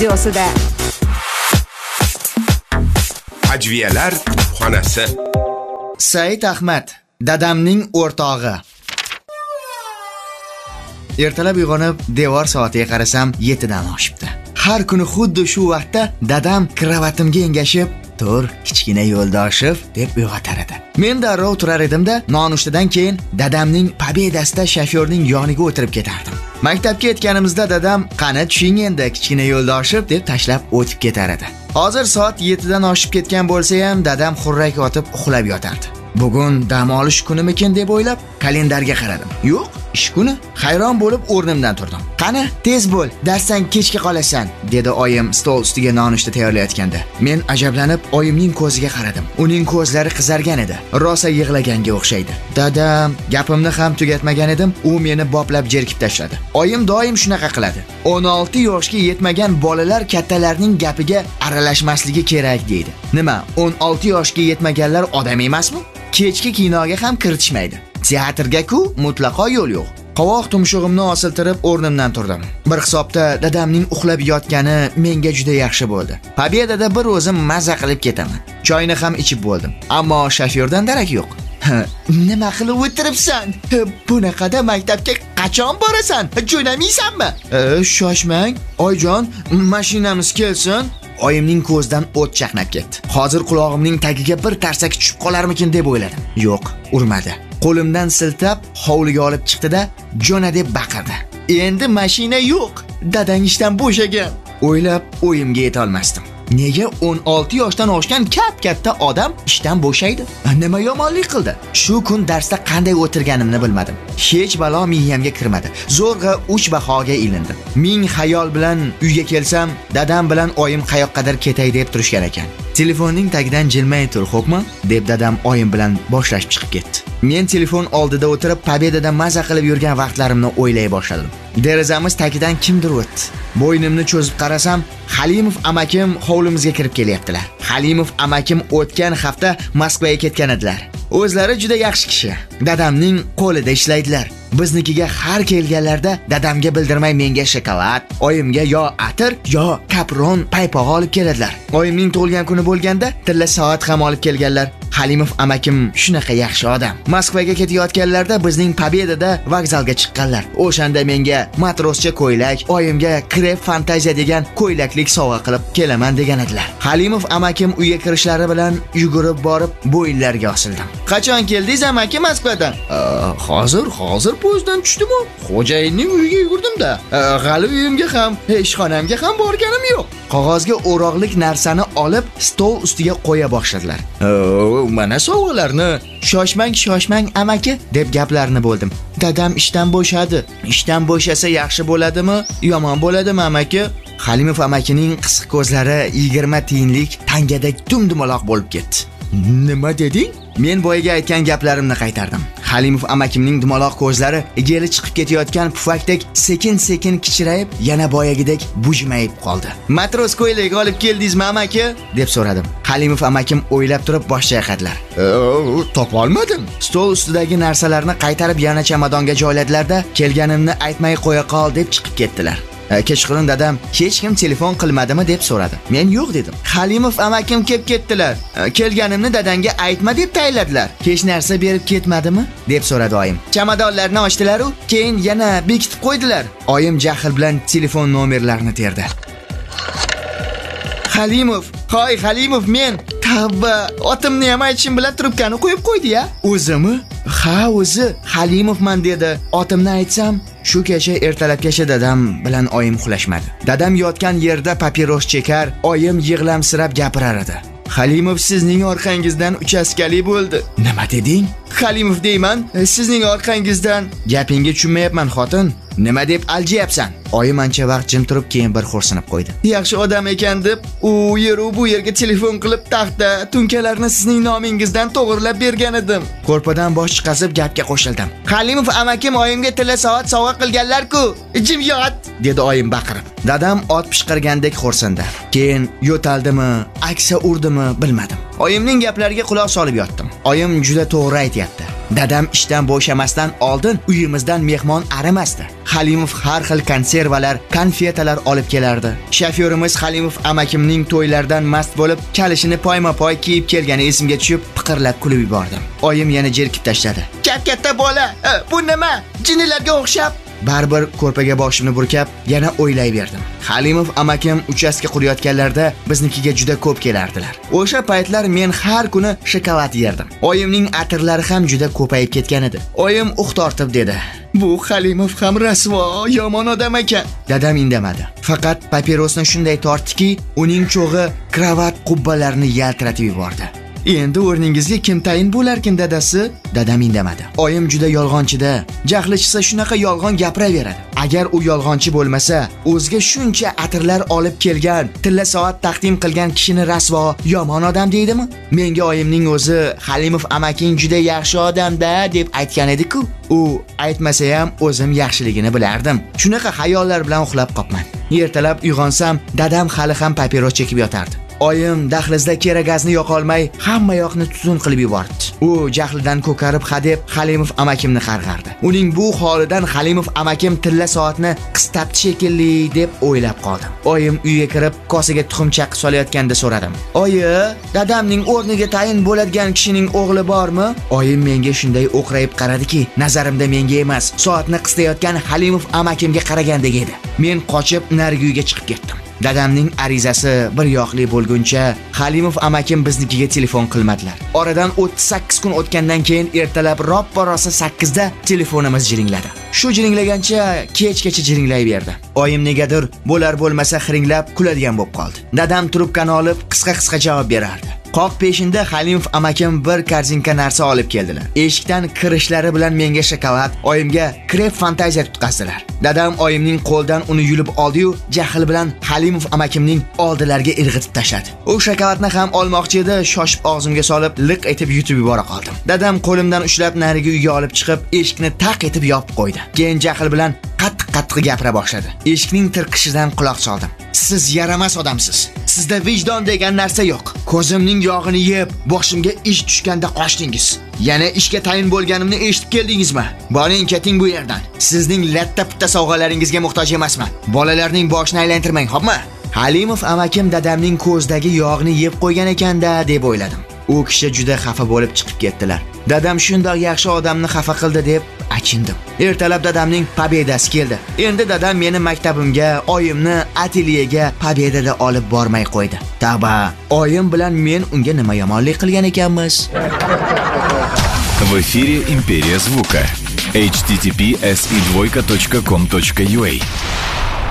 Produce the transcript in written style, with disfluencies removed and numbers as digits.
studiosida. Ajviyalar xonasi. Said Ahmad, dadamning o'rtog'i. Ertalab uyg'onib, devor soatiga qarasam 7 dan oshibdi. Har kuni xuddi shu vaqtda dadam kravatimga engashib, "Tur, kichkina yo'ldoshim" deb uyg'otar edi. Men darrov turar edimda, nonushtadan keyin dadamning Pobedasida shofyorning yoniga o'tirib ketardim. Maktabga yetganimizda dadam "Qani tushing endi, kichkina yo'ldoshim" deb tashlab o'tib ketar edi. Hozir soat 7 dan oshib ketgan bo'lsa ham dadam xurrak yotib uxlab yotardi. Bugun dam olish kunimikin deb o'ylab kalendarga qaradim. Yo'q, ish kuni. Hayron bo'lib o'rnimdan turdim. "Qani, tez bo'l, darsdan kechga qolasan", dedi oyim stol ustiga nonushta tayyorlayotganda. Men ajablanib oyimning ko'ziga qaradim. Uning ko'zlari qizargan edi. Rosa yig'laganga o'xshaydi. Dadam, gapimni ham tugatmagan edim, u meni boplab jerkib tashladi. Oyim doim shunaqa qiladi. 16 yoshga yetmagan bolalar kattalarning gapiga aralashmasligi kerak deydi. Nima, 16 yoshga yetmaganlar odam emasmi? Kechki kinoga ham kiritishmaydi. Teatrga-ku mutlaqo yo'l yo'q. Qovoq tumshug'imni osiltirib o'rnimdan turdim. Bir hisobda dadamning uxlab yotgani menga juda yaxshi bo'ldi. Pobedada bir o'zim maza qilib ketaman. Choyni ham ichib bo'ldim. Ammo shofyordan darak yo'q. "Nima qilib o'tiribsan? Bunaqada maktabga qachon borasan? Jo'namaysanmi?" "Shoshmang, oyjon, mashinamiz kelsin." Oyimning ko'zidan o't chaqnab ketdi. Hozir qulog'imning tagiga bir tarsak tushib qolarmikin deb o'yladim. Yo'q, urmadi. Qo'limdan siltab hovliga olib chiqdi-da, "Jo'na" deb baqirdi. Endi mashina yo'q. Dadang ishdan bo'shagan. O'ylab o'yimga yeta olmasdim. Nega 16 yoshdan oshgan katta odam ishdan bo'shaydi? Nima yomonlik qildi? Shu kun darsda qanday o'tirganimni bilmadim. Hech balo miyamga kirmadi. Zo'rg'a 3 bahoga ilindim. Ming xayol bilan uyga kelsam, dadam bilan oyim qayoqqadir ketay deb turishgan ekan. "Telefonning tagidan jilmay tur, xo'pmi?" deb dadam oyim bilan boshlashib chiqib ketdi. Men telefon oldida o'tirib Pobedada maza qilib yurgan vaqtlarimni o'ylay boshladim. Derazamiz tagidan kimdir o'tdi. Bo'ynimni cho'zib qarasam, Halimov amakim hovlimizga kirib kelyaptilar. Halimov amakim o'tgan hafta Moskvaga ketgan edilar. O'zlari juda yaxshi kishi. Dadamning qo'lida ishlaydilar. Biznikiga har kelganlarda dadamga bildirmay menga shokolad, oyimga yo atir, yo kapron paypoq olib keladilar. Oyimning tug'ilgan kuni bo'lganda tilla soat ham olib kelganlar. Halimov amakim shunaqa yaxshi odam. Moskvaga ketayotganlarda bizning Pobedada vokzalga chiqqanlar. O'shanda menga matroscha ko'ylak, oyimga krep fantaziya degan ko'ylaklik sovg'a qilib kelaman degan edilar. Halimov amakim uyga kirishlari bilan yugurib borib bo'yinlariga osildim. "Qachon keldingiz amaki Moskvadan?" Hozir poyezddan tushdim-ku. Xo'jayinning uyiga yugurdim-da. G'ali uyimga ham, ishxonamga ham borganim yo'q. Qog'ozga o'roqlik narsani olib stol ustiga qo'ya boshladilar. "Mana sovg'alarni, shoshmang amaki" deb gaplarini bo'ldim. "Dadam ishdan bo'shadi. Ishdan bo'shasa yaxshi bo'ladimi, yomon bo'ladimi amaki?" Halimov amakining qisiq ko'zlari 20 tiyinlik tangadek dumdumaloq bo'lib ketdi. "Nima deding?" Men boyaga aytgan gaplarimni qaytardim. Halimov amakimning dumaloq ko'zlari geli chiqib ketayotgan pufakdek sekin-sekin kichirayib, yana boyagidek bujmayib qoldi. "Matros ko'ylak olib keldingizmi amaki?" deb so'radim. Halimov amakim o'ylab turib bosh chayqadilar. "Topolmadim." Stol ustidagi narsalarni qaytarib yana chamadonga joyladilar-da, "Kelganimni aytmay qo'ya qol" deb chiqib ketdilar. Kechqurun dadam "Hech kim telefon qilmadimi?" deb so'radi. Men "Yo'q" dedim. "Halimov amakim kelib ketdilar. Kelganimni dadangga aytma deb tayinladilar. Hech narsa berib ketmadimi?" deb so'radi oyim. "Chamadonlarni ochdilar-u, keyin yana bekitib qo'ydilar." Oyim jahl bilan telefon nomerlarini terdi. "Halimov, hoy Halimov, men tavba, otimni ham aytishim bilan trubkani qo'yib qo'ydi-ya." "O'zimi?" "Ha, o'zi Halimovman" dedi. Otimni aytsam, shu kecha ertalabgacha dadam bilan oyim uxlashmadi. Dadam yotgan yerda papiros chekar, oyim yig'lamsirab gapirar edi. "Halimov sizning orqangizdan uchastkali bo'ldi." "Nima deding?" "Halimov deyman, sizning orqangizdan." "Gapingga tushunmayapman xotin. Nima deb aljiyapsan?" Oyim ancha vaqt jim turib, keyin bir xo'rsinib qo'ydi. "Yaxshi odam ekan deb, u bu yerga telefon qilib taxta, tunkalarni sizning nomingizdan to'g'irlab bergan edim." Ko'rpadan bosh chiqazib gapga qo'shildim. "Halimov amakim oyimga tilla soat sovg'a qilganlar-ku. Jim yot", dedi oyim baqirib. Dadam ot pishqirgandek xo'rsindi. Keyin yo'taldimi, aksa urdimi bilmadim. Oyimning gaplariga quloq solib yotdim. Oyim juda to'g'ri aytayapti. Dadam ishdan bo'shamasdan oldin uyimizdan mehmon arimasdi. Halimov har xil konservalar, konfetalar olib kelardi. Shofyorimiz Halimov amakimning to'ylardan mast bo'lib, kalishini poyma-poy kiyib kelgani esimga tushib, piqirlab kulib yubordim. Oyim yana jerkib tashladi. Katta bola, bu nima? Jinnilarga o'xshab. Baribir ko'rpaga boshimni burkab, yana o'ylayverdim. Halimov amakim uchastka qurayotganlarda biznikiga juda ko'p kelardilar. O'sha paytlar men har kuni shokolad yerdim. Oyimning atirlari ham juda ko'payib ketgan edi. Oyim tortib dedi: "Bu Halimov ham rasvo, yomon odam ekan." Dadam indamadi. Faqat papirosni shunday tortdiki, uning cho'g'i kravat qubbalarini yaltiratib yubordi. "Endi o'rningizga kim tayin bo'larkin, dadasi?" Dadam indamadi. Oyim juda yolg'onchida. Jahli chiqsa shunaqa yolg'on gapiraveradi. Agar u yolg'onchi bo'lmasa, o'ziga shuncha atirlar olib kelgan, tilla soat taqdim qilgan kishini rasvo, yomon odam deydimi? Menga oyimning o'zi Halimov amaking juda yaxshi odam-da deb aytgan edi-ku. U aytmasa ham o'zim yaxshiligini bilardim. Shunaqa xayollar bilan uxlab qopman. Ertalab uyg'onsam, dadam hali ham papiros chekib yotardi. Oyim dahlizda keragazni yoqa olmay, hamma yoqni tutun qilib yubordi. U jahlidan ko'karib hadeb Halimov amakimni qarg'ardi. Uning bu holidan Halimov amakim tilla soatni qistabdi shekilli deb o'ylab qoldim. Oyim uyga kirib, kosaga tuxum chaqib solayotganda so'radim: "Oyi, dadamning o'rniga tayin bo'ladigan kishining o'g'li bormi?" Oyim menga shunday o'qrayib qaradiki, nazarimda menga emas, soatni qistayotgan Halimov amakimga qaragandek edi. Men qochib narigi uyga chiqib ketdim. Dadamning arizasi bir yoqli bo'lguncha Halimov amakim biznikiga telefon qilmadilar. Oradan 38 kun o'tgandan keyin ertalab roppa-rosa 8 da telefonimiz jiringladi. Shu jiringlagancha kechgacha jiringlayverdi. Oyim negadir bo'lar bo'lmasa xiringlab kuladigan bo'lib qoldi. Dadam trubkani olib qisqa-qisqa javob berardi. Qoq peshinda Halimov amakim bir korzinka narsa olib keldilar. Eshikdan kirishlari bilan menga shokolad, oyimga krep fantaziya tutqazdilar. Dadam oyimning qo'ldan uni yulib oldi-yu, jahl bilan Halimov amakimning oldilariga irg'itib tashladi. U shokoladni ham olmoqchi edi, shoshib og'zimga solib, liq etib yutib yubora qoldim. Dadam qo'limdan ushlab narigi uyga olib chiqib, eshikni taq etib yopib qo'ydi. Keyin jahl bilan qattiq gapira boshladi. Eshikning tirqishidan quloq soldim. "Siz yaramas odamsiz. Sizda vijdon degan narsa yo'q. Ko'zimning yog'ini yeb, boshimga ish tushganda qochdingiz. Yana ishga tayin bo'lganimni eshitib keldingizmi? Boring, keting bu yerdan. Sizning latta-putta sovg'alaringizga muhtoj emasman. Bolalarning boshini aylantirmang, xo'pmi?" Halimov amakim dadamning ko'zdagi yog'ni yeb qo'ygan ekanda deb o'yladim. U kishi juda xafa bo'lib chiqib ketdilar. Dadam shundoq yaxshi odamni xafa qildi deb achindim. Ertalab dadamning pobedasi keldi. Endi dadam meni maktabimga, oyimni atelyega pobedada olib bormay qo'ydi. Tavba, oyim bilan men unga nima yomonlik qilgan ekanmiz? В эфире «Империя звука». https://com.ua